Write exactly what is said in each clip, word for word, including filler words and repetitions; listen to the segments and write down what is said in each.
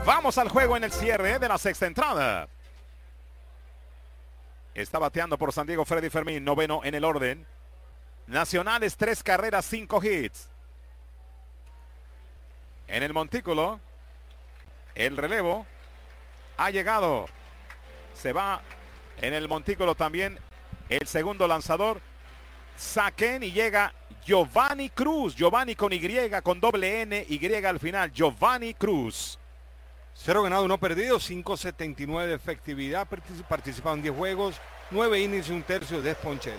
Vamos al juego en el cierre de la sexta entrada. Está bateando por San Diego Freddy Fermín, noveno en el orden. Nacionales, tres carreras, cinco hits. En el montículo, el relevo ha llegado. Se va en el montículo también el segundo lanzador, Saquen, y llega Giovanni Cruz. Giovanni con Y, con doble N, Y al final. Giovanni Cruz. Cero ganado, uno perdido, cinco setenta y nueve de efectividad. Participaron diez juegos, nueve innings y un tercio de ponches.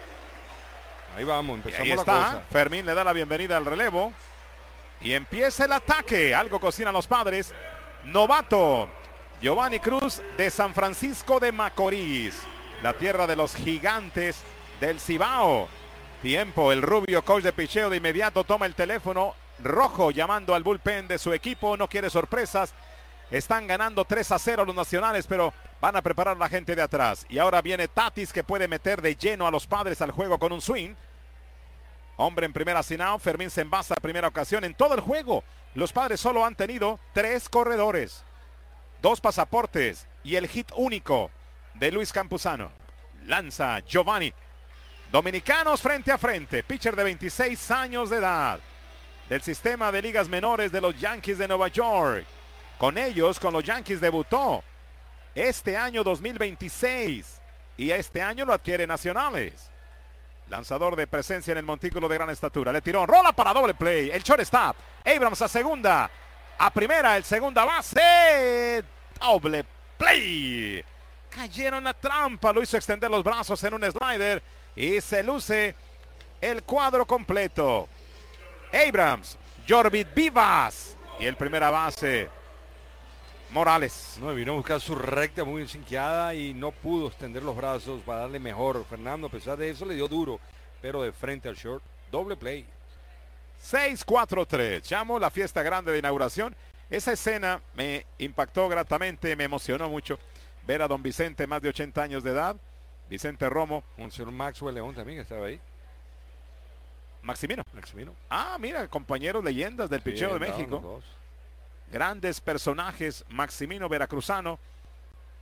Ahí vamos, empezamos y ahí la está. cosa. Fermín le da la bienvenida al relevo. Y empieza el ataque. Algo cocinan los padres. Novato Giovanni Cruz de San Francisco de Macorís, la tierra de los gigantes del Cibao. Tiempo, el rubio coach de picheo de inmediato toma el teléfono rojo llamando al bullpen de su equipo. No quiere sorpresas. Están ganando tres a cero los nacionales, pero van a preparar a la gente de atrás. Y ahora viene Tatis, que puede meter de lleno a los padres al juego con un swing. Hombre en primera sin out. Fermín se envasa primera ocasión en todo el juego. Los padres solo han tenido tres corredores, dos pasaportes y el hit único de Luis Campuzano. Lanza Giovanni. Dominicanos frente a frente. Pitcher de veintiséis años de edad, del sistema de ligas menores de los Yankees de Nueva York. Con ellos, con los Yankees debutó este año dos mil veintiséis y este año lo adquiere Nacionales. Lanzador de presencia en el montículo de gran estatura. Le tiró, rola para doble play. El shortstop. Abrams a segunda. A primera, el segunda base. Doble play. Cayeron la trampa. Lo hizo extender los brazos en un slider. Y se luce el cuadro completo. Abrams, Jorvid Vivas. Y el primera base, Morales. No, vino a buscar su recta muy sinqueada y no pudo extender los brazos para darle mejor. Fernando, a pesar de eso, le dio duro, pero de frente al short. Doble play. seis cuatro tres. Llamo la fiesta grande de inauguración. Esa escena me impactó gratamente, me emocionó mucho ver a don Vicente, más de ochenta años de edad. Vicente Romo. Un señor Maxwell León también estaba ahí. Maximino. Maximino. Ah, mira, compañeros leyendas del Sí, picheo de andaban México. los dos. Grandes personajes. Maximino veracruzano